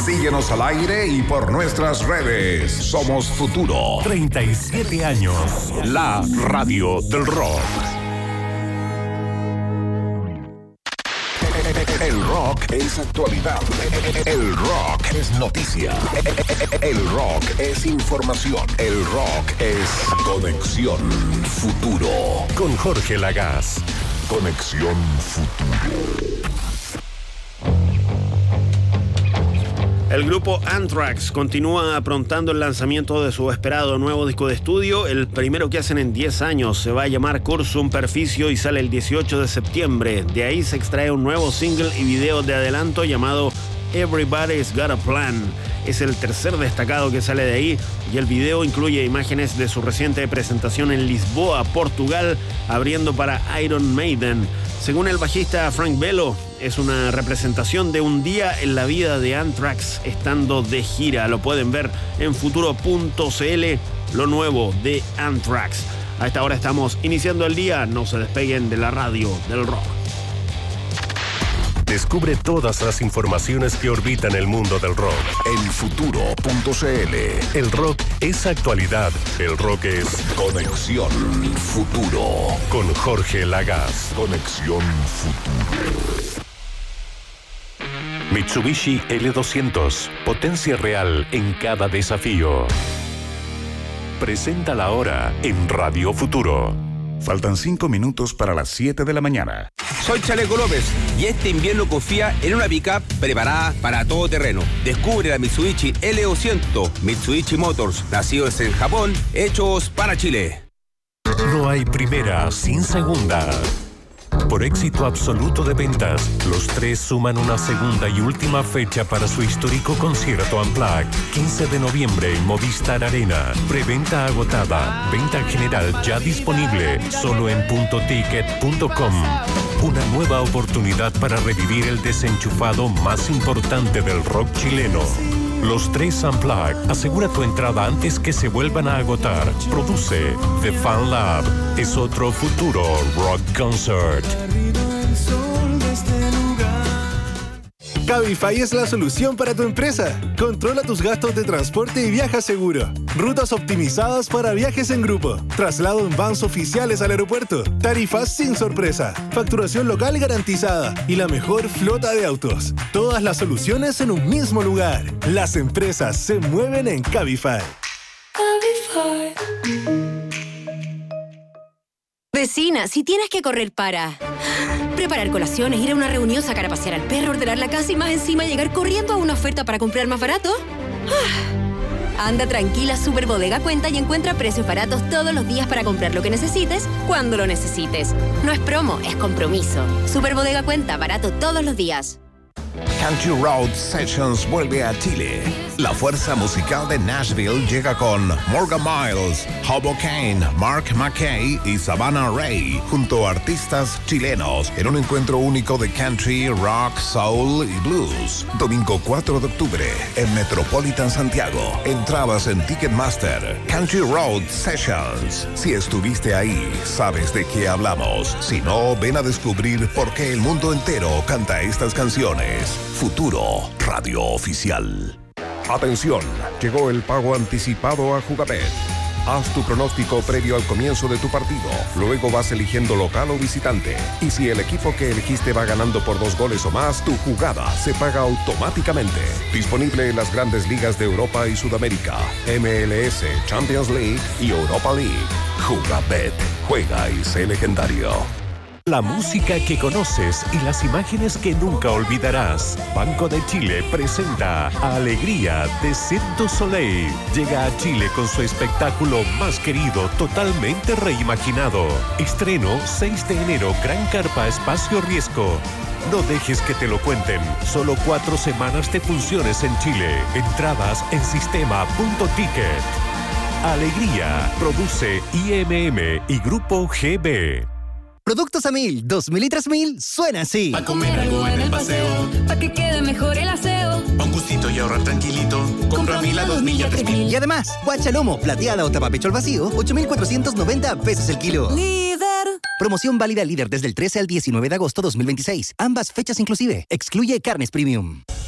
Síguenos al aire y por nuestras redes. Somos Futuro. 37 años. La radio del rock. El rock es actualidad. El rock es noticia. El rock es información. El rock es Conexión Futuro. Con Jorge Lagaz. Conexión Futuro. El grupo Anthrax continúa aprontando el lanzamiento de su esperado nuevo disco de estudio, el primero que hacen en 10 años. Se va a llamar Cursum Perficio y sale el 18 de septiembre. De ahí se extrae un nuevo single y video de adelanto llamado Everybody's Got a Plan. Es el tercer destacado que sale de ahí y el video incluye imágenes de su reciente presentación en Lisboa, Portugal, abriendo para Iron Maiden. Según el bajista Frank Bello, es una representación de un día en la vida de Anthrax estando de gira. Lo pueden ver en futuro.cl, lo nuevo de Anthrax. A esta hora estamos iniciando el día. No se despeguen de la radio del rock. Descubre todas las informaciones que orbitan el mundo del rock. En futuro.cl. El rock es actualidad. El rock es Conexión Futuro. Con Jorge Lagaz. Conexión Futuro. Mitsubishi L200. Potencia real en cada desafío. Presenta la hora en Radio Futuro. Faltan 5 minutos para las 7 de la mañana. Soy Chaleco López y este invierno confía en una pick-up preparada para todo terreno. Descubre la Mitsubishi L200, Mitsubishi Motors, nacidos en Japón, hechos para Chile. No hay primera sin segunda. Por éxito absoluto de ventas, los tres suman una segunda y última fecha para su histórico concierto Unplugged. 15 de noviembre en Movistar Arena. Preventa agotada. Venta general ya disponible. Solo en puntoticket.com. Una nueva oportunidad para revivir el desenchufado más importante del rock chileno. Los tres Unplugged. Asegura tu entrada antes que se vuelvan a agotar. Produce The Fan Lab. Es otro futuro rock concert. Cabify es la solución para tu empresa. Controla tus gastos de transporte y viaja seguro. Rutas optimizadas para viajes en grupo. Traslado en vans oficiales al aeropuerto. Tarifas sin sorpresa. Facturación local garantizada. Y la mejor flota de autos. Todas las soluciones en un mismo lugar. Las empresas se mueven en Cabify. Vecina, si tienes que correr para preparar colaciones, ir a una reunión, sacar a pasear al perro, ordenar la casa y más encima llegar corriendo a una oferta para comprar más barato. Anda tranquila, Super Bodega Cuenta y encuentra precios baratos todos los días para comprar lo que necesites, cuando lo necesites. No es promo, es compromiso. Super Bodega Cuenta, barato todos los días. Country Road Sessions vuelve a Chile. La fuerza musical de Nashville llega con Morgan Miles, Hobo Kane, Mark McKay y Savannah Ray, junto a artistas chilenos, en un encuentro único de country, rock, soul y blues. Domingo 4 de octubre, en Metropolitan Santiago. Entradas en Ticketmaster. Country Road Sessions. Si estuviste ahí, sabes de qué hablamos. Si no, ven a descubrir por qué el mundo entero canta estas canciones. Futuro, radio oficial. Atención, llegó el pago anticipado a Jugabet. Haz tu pronóstico previo al comienzo de tu partido. Luego vas eligiendo local o visitante. Y si el equipo que elegiste va ganando por 2 goles o más, tu jugada se paga automáticamente. Disponible en las grandes ligas de Europa y Sudamérica, MLS, Champions League y Europa League. Jugabet. Juega y sé legendario. La música que conoces y las imágenes que nunca olvidarás. Banco de Chile presenta Alegría de Cirque du Soleil. Llega a Chile con su espectáculo más querido, totalmente reimaginado. Estreno 6 de enero, Gran Carpa Espacio Riesgo. No dejes que te lo cuenten. Solo 4 semanas de funciones en Chile. Entradas en sistema.ticket. Alegría. Produce IMM y Grupo GB. Productos a 1000, 2000 y 3000 suena así. Pa' comer algo en el paseo, pa' que quede mejor el aseo, pa' un gustito y ahorrar tranquilito. Compra 1000 a 2000 y a 3000. Y además, guachalomo, plateada o tapapecho al vacío, 8,490 pesos el kilo. Líder. Promoción válida Líder desde el 13 al 19 de agosto 2026. Ambas fechas inclusive. Excluye carnes premium.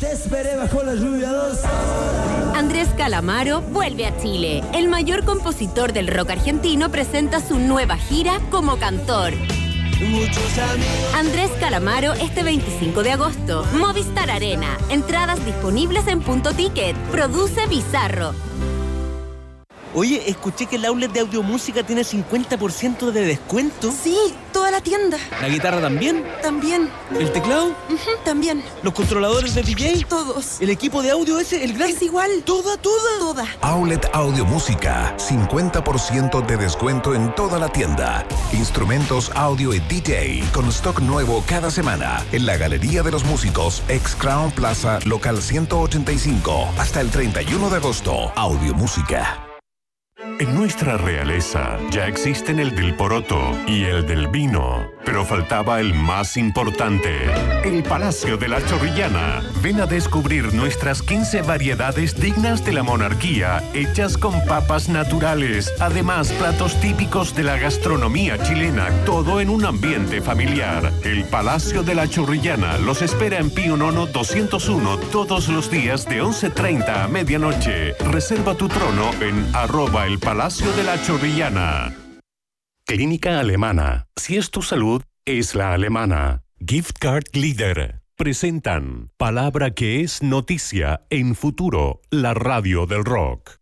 Te esperé bajo la lluvia 2 horas. Andrés Calamaro vuelve a Chile. El mayor compositor del rock argentino presenta su nueva gira como cantor. Andrés Calamaro este 25 de agosto. Movistar Arena. Entradas disponibles en Punto Ticket. Produce Bizarro. Oye, escuché que el outlet de Audiomúsica tiene 50% de descuento. Sí, toda la tienda. ¿La guitarra también? También. ¿El teclado? También. ¿Los controladores de DJ? Todos. ¿El equipo de audio ese, el gran? Es igual. ¿Toda? Toda. Outlet Audiomúsica, 50% de descuento en toda la tienda. Instrumentos audio y DJ con stock nuevo cada semana en la Galería de los Músicos, ex Crown Plaza, local 185, hasta el 31 de agosto. Audiomúsica. En nuestra realeza ya existen el del poroto y el del vino, pero faltaba el más importante, el Palacio de la Chorrillana. Ven a descubrir nuestras 15 variedades dignas de la monarquía, hechas con papas naturales. Además, platos típicos de la gastronomía chilena, todo en un ambiente familiar. El Palacio de la Chorrillana los espera en Pío Nono 201 todos los días de 11:30 a medianoche. Reserva tu trono en @el Palacio de la Chorrillana. Clínica Alemana. Si es tu salud, es la alemana. Gift Card Leader. Presentan Palabra que es noticia en Futuro, la radio del rock.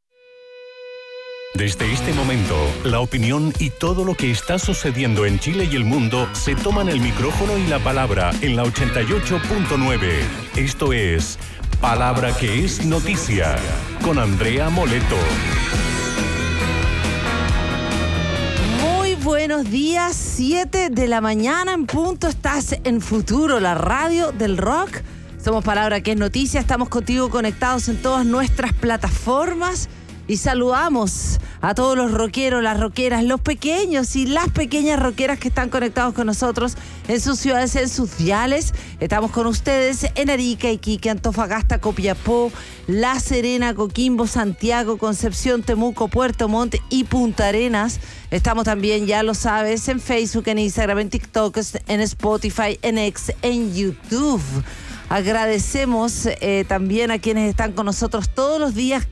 Desde este momento, la opinión y todo lo que está sucediendo en Chile y el mundo se toman el micrófono y la palabra en la 88.9. Esto es Palabra que es noticia con Andrea Moleto. Buenos días, 7 de la mañana en punto. Estás en Futuro, la radio del rock. Somos Palabra que es noticia. Estamos contigo conectados en todas nuestras plataformas. Y saludamos a todos los rockeros, las rockeras, los pequeños y las pequeñas rockeras que están conectados con nosotros en sus ciudades, en sus diales. Estamos con ustedes en Arica, Iquique, Antofagasta, Copiapó, La Serena, Coquimbo, Santiago, Concepción, Temuco, Puerto Montt y Punta Arenas. Estamos también, ya lo sabes, en Facebook, en Instagram, en TikTok, en Spotify, en X, en YouTube. Agradecemos también a quienes están con nosotros todos los días,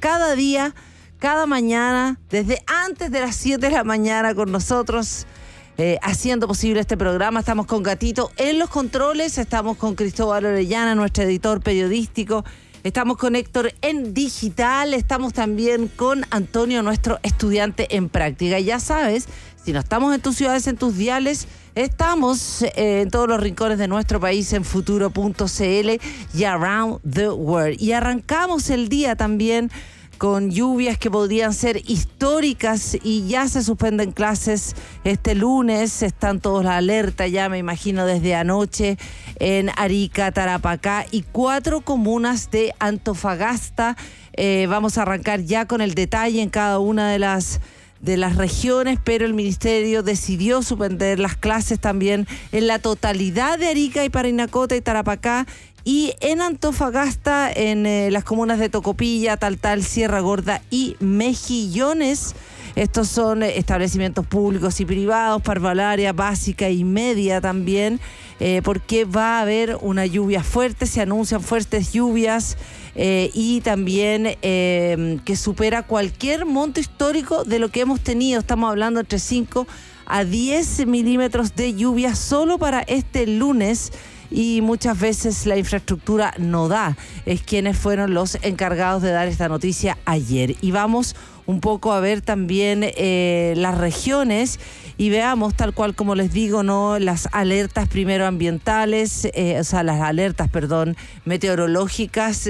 cada mañana, desde antes de las 7 de la mañana con nosotros, haciendo posible este programa. Estamos con Gatito en los controles, estamos con Cristóbal Orellana, nuestro editor periodístico, estamos con Héctor en digital, estamos también con Antonio, nuestro estudiante en práctica. Y ya sabes, si no estamos en tus ciudades, en tus diales, estamos en todos los rincones de nuestro país en futuro.cl y around the world. Y arrancamos el día también con lluvias que podrían ser históricas y ya se suspenden clases este lunes. Están todos la alerta ya, me imagino, desde anoche en Arica, Tarapacá y 4 comunas de Antofagasta. Vamos a arrancar ya con el detalle en cada una de las regiones, pero el ministerio decidió suspender las clases también en la totalidad de Arica y Parinacota y Tarapacá. Y en Antofagasta, en las comunas de Tocopilla, Taltal, Sierra Gorda y Mejillones. Estos son establecimientos públicos y privados, parvularia básica y media también, porque va a haber una lluvia fuerte, se anuncian fuertes lluvias y también que supera cualquier monto histórico de lo que hemos tenido. Estamos hablando entre 5 a 10 milímetros de lluvia solo para este lunes. Y muchas veces la infraestructura no da. Es quienes fueron los encargados de dar esta noticia ayer. Y vamos un poco a ver también las regiones y veamos, tal cual como les digo, ¿no? Las alertas primero ambientales, las alertas, meteorológicas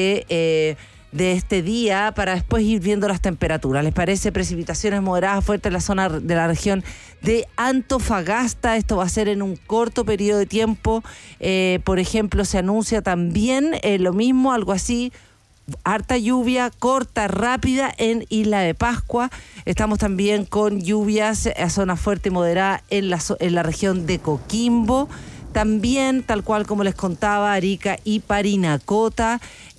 de este día, para después ir viendo las temperaturas. ¿Les parece? Precipitaciones moderadas fuertes en la zona de la región de Antofagasta. Esto va a ser en un corto periodo de tiempo. Por ejemplo, se anuncia también lo mismo, algo así, harta lluvia corta, rápida en Isla de Pascua. Estamos también con lluvias a zona fuerte y moderada en la región de Coquimbo. También, tal cual como les contaba, Arica y Parinacota,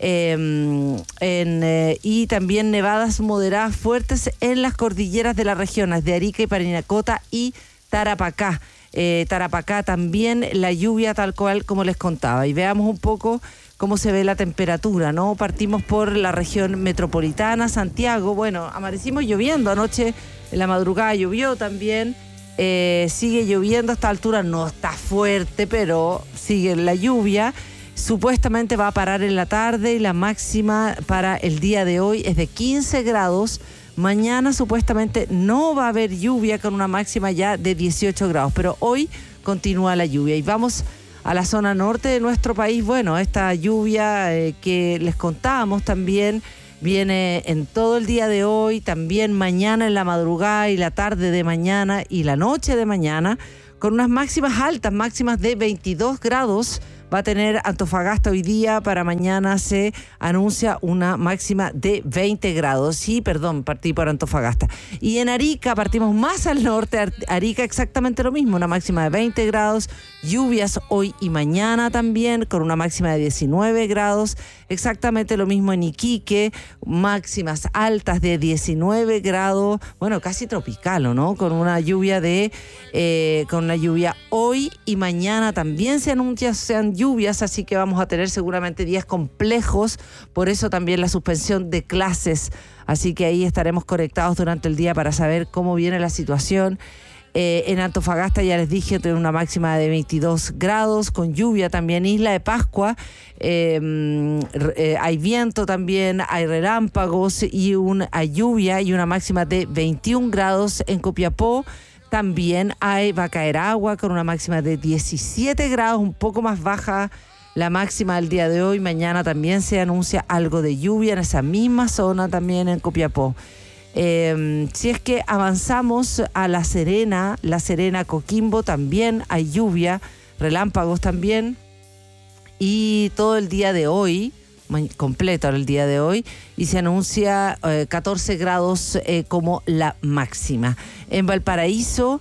y también nevadas moderadas fuertes en las cordilleras de las regiones de Arica y Parinacota y Tarapacá. Tarapacá también la lluvia tal cual como les contaba. Y veamos un poco cómo se ve la temperatura, ¿no? Partimos por la región metropolitana, Santiago. Bueno, amanecimos lloviendo anoche, en la madrugada llovió también. Sigue lloviendo a esta altura, no está fuerte, pero sigue la lluvia. Supuestamente va a parar en la tarde y la máxima para el día de hoy es de 15 grados. Mañana supuestamente no va a haber lluvia con una máxima ya de 18 grados, pero hoy continúa la lluvia. Y vamos a la zona norte de nuestro país. Bueno, esta lluvia que les contábamos también viene en todo el día de hoy, también mañana en la madrugada y la tarde de mañana y la noche de mañana, con unas máximas altas, máximas de 22 grados. Va a tener Antofagasta hoy día, para mañana se anuncia una máxima de 20 grados. Sí, perdón, partí por Antofagasta. Y en Arica, partimos más al norte, Arica exactamente lo mismo, una máxima de 20 grados, lluvias hoy y mañana también, con una máxima de 19 grados, exactamente lo mismo en Iquique, máximas altas de 19 grados, bueno, casi tropical, ¿no? Con una lluvia hoy y mañana también se anuncian lluvias, así que vamos a tener seguramente días complejos, por eso también la suspensión de clases, así que ahí estaremos conectados durante el día para saber cómo viene la situación. En Antofagasta ya les dije, tiene una máxima de 22 grados, con lluvia también. Isla de Pascua, hay viento también, hay relámpagos y hay lluvia y una máxima de 21 grados. En Copiapó también va a caer agua con una máxima de 17 grados, un poco más baja la máxima del día de hoy. Mañana también se anuncia algo de lluvia en esa misma zona también en Copiapó. Si es que avanzamos a La Serena, Coquimbo, también hay lluvia, relámpagos también, y todo el día de hoy, completo el día de hoy, y se anuncia 14 grados como la máxima. En Valparaíso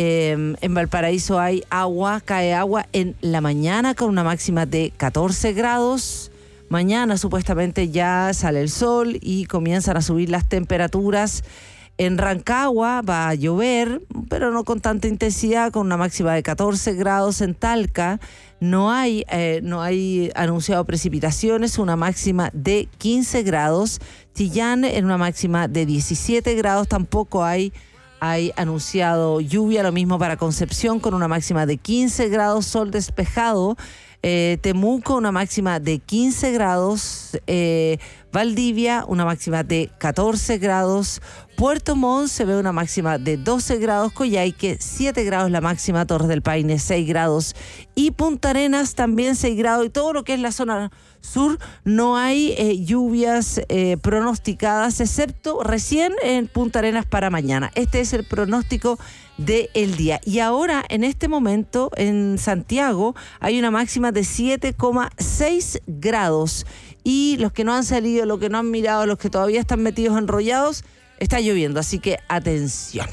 hay agua, cae agua en la mañana con una máxima de 14 grados. Mañana supuestamente ya sale el sol y comienzan a subir las temperaturas. En Rancagua va a llover, pero no con tanta intensidad, con una máxima de 14 grados. En Talca no hay anunciado precipitaciones, una máxima de 15 grados. Chillán en una máxima de 17 grados, tampoco hay anunciado lluvia. Lo mismo para Concepción, con una máxima de 15 grados, sol despejado. Temuco, una máxima de 15 grados, Valdivia, una máxima de 14 grados, Puerto Montt se ve una máxima de 12 grados, Coyhaique 7 grados la máxima, Torres del Paine 6 grados y Punta Arenas también 6 grados, y todo lo que es la zona sur no hay lluvias pronosticadas, excepto recién en Punta Arenas para mañana. Este es el pronóstico del día. Y ahora, en este momento, en Santiago hay una máxima de 7,6 grados. Y los que no han salido, los que no han mirado, los que todavía están metidos enrollados, está lloviendo. Así que atención.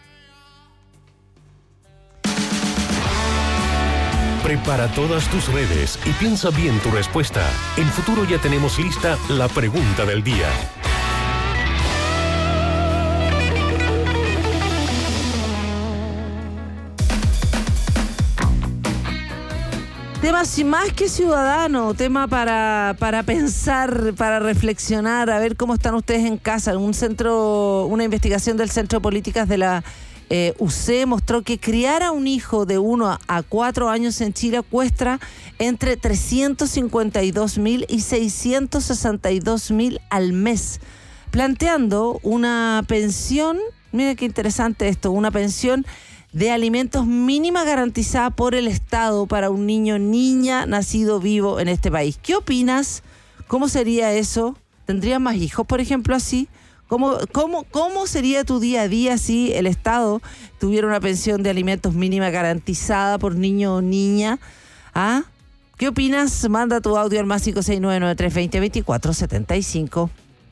Prepara todas tus redes y piensa bien tu respuesta. En Futuro ya tenemos lista la pregunta del día. Tema más que ciudadano, tema para pensar, para reflexionar, a ver cómo están ustedes en casa. Una investigación del Centro de Políticas de la UC mostró que criar a un hijo de 1 a 4 años en Chile cuesta entre 352.000 y 662.000 al mes, planteando una pensión, mira qué interesante esto, una pensión de alimentos mínima garantizada por el Estado para un niño o niña nacido vivo en este país. ¿Qué opinas? ¿Cómo sería eso? ¿Tendrías más hijos, por ejemplo, así? ¿Cómo sería tu día a día si el Estado tuviera una pensión de alimentos mínima garantizada por niño o niña? ¿Ah? ¿Qué opinas? Manda tu audio al más 569-9320-2475.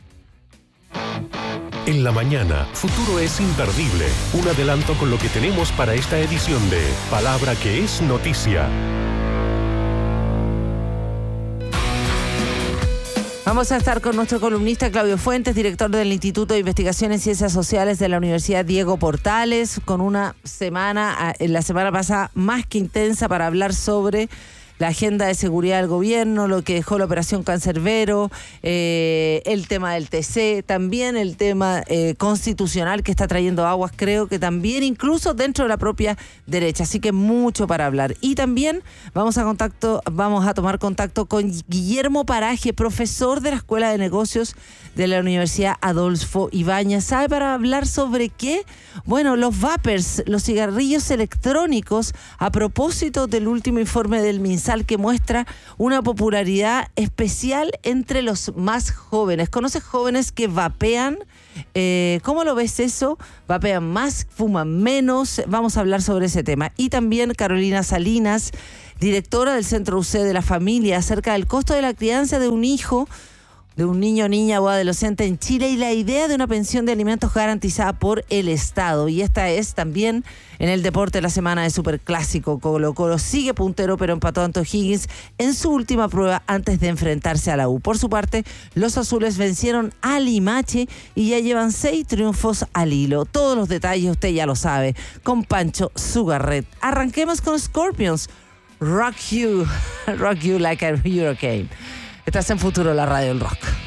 En la mañana, Futuro es imperdible. Un adelanto con lo que tenemos para esta edición de Palabra que es Noticia. Vamos a estar con nuestro columnista Claudio Fuentes, director del Instituto de Investigación en Ciencias Sociales de la Universidad Diego Portales, con una semana, la semana pasada, más que intensa para hablar sobre la agenda de seguridad del gobierno, lo que dejó la operación Cancerbero, el tema del TC, también el tema constitucional que está trayendo aguas, creo que también incluso dentro de la propia derecha. Así que mucho para hablar. Y también vamos a tomar contacto con Guillermo Paraje, profesor de la Escuela de Negocios de la Universidad Adolfo Ibáñez. ¿Sabe para hablar sobre qué? Bueno, los vapers, los cigarrillos electrónicos, a propósito del último informe del MinSal que muestra una popularidad especial entre los más jóvenes. ¿Conoces jóvenes que vapean? ¿Cómo lo ves eso? ¿Vapean más? ¿Fuman menos? Vamos a hablar sobre ese tema. Y también Carolina Salinas, directora del Centro UC de la Familia, acerca del costo de la crianza de un hijo, de un niño, niña o adolescente en Chile y la idea de una pensión de alimentos garantizada por el Estado. Y esta es también en el deporte la semana de Superclásico. Colo-Colo sigue puntero, pero empató ante O'Higgins en su última prueba antes de enfrentarse a la U. Por su parte, los azules vencieron a Limache y ya llevan 6 triunfos al hilo. Todos los detalles usted ya lo sabe con Pancho Sugarret. Arranquemos con Scorpions. Rock you like a hurricane. Estás en Futuro, la radio del rock.